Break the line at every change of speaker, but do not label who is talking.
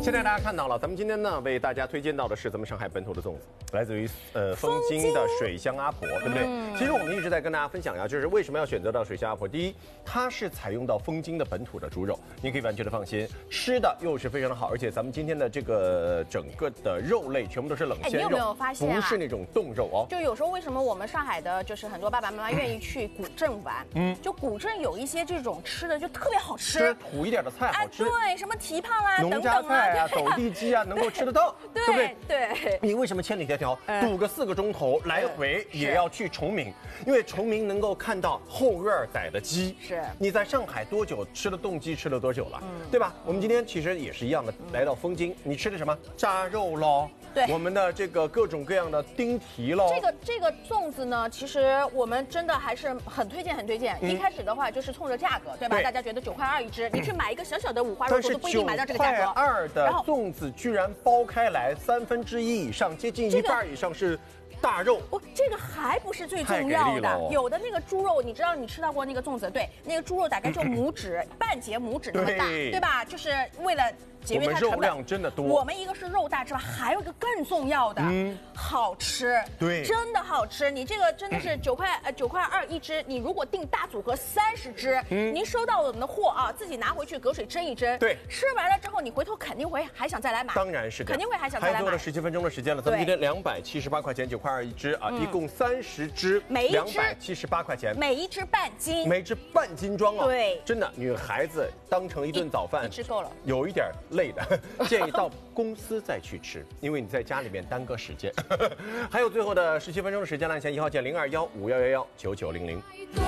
现在大家看到了，咱们今天呢为大家推荐到的是咱们上海本土的粽子，来自于丰津的水乡阿婆，对不对？其实我们一直在跟大家分享呀，就是为什么要选择到水乡阿婆。第一，它是采用到丰津的本土的猪肉，你可以完全的放心，吃的又是非常的好，而且咱们今天的这个整个的肉类全部都是冷鲜肉，
你有没有发现
不是那种冻肉哦。
就有时候为什么我们上海的，就是很多爸爸妈妈愿意去古镇玩，就古镇有一些这种吃的就特别好吃，
土一点的菜好吃，
对，什么蹄膀啦、
农家菜啊、走地鸡啊，能够吃得到，对不对？
对。
你为什么千里迢迢堵个4个钟头来回也要去崇明？因为崇明能够看到后院宰的鸡。
是。
你在上海多久吃了冻鸡吃了多久了？对吧？我们今天其实也是一样的，来到丰津，你吃的什么？炸肉喽。
对。
我们的这个各种各样的丁蹄喽。
这个粽子呢，其实我们真的还是很推荐。一开始的话就是冲着价格，对吧？大家觉得9块2一只，你去买一个小小的五花肉都不一定买到这个价格。
9块2的粽子居然剥开来1/3以上，接近1半以上是大肉。
这个还不是最重要的，有的那个猪肉，你知道你吃到过那个粽子？对，那个猪肉大概就拇指半截拇指那么大，对吧？就是为了节约它成本。
肉量真的多。
我们一个是肉大之外，还有一个更重要的，好吃。
对，
真的好吃。你这个真的是9块2一只，你如果订大组合30只，您收到我们的货啊，自己拿回去隔水蒸一蒸。
对，
吃完了之后，你回头肯定会还想再来买。
当然是的，
肯定会还想再来买。
还做了17分钟的时间了，咱们今天278块钱，9块2一只啊，一共30只，
每一只
278块钱，
每一只半斤，
每只半斤装啊。
对，
真的，女孩子当成一顿早饭，
一只够了，
有一点累的，建议到公司再去吃，因为你在家里面耽搁时间。还有最后的17分钟的时间，来先1号键021511199900。